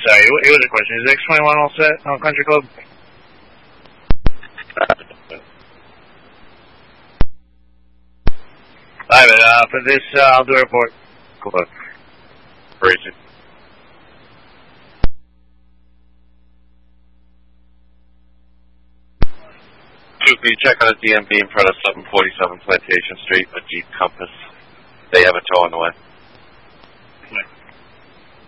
sorry. It was a question. Is X21 all set on Country Club? Alright, but for this, I'll do a report. Cool. Crazy. Can you check on a DMV in front of 747 Plantation Street, a Jeep Compass? They have a tow on the way.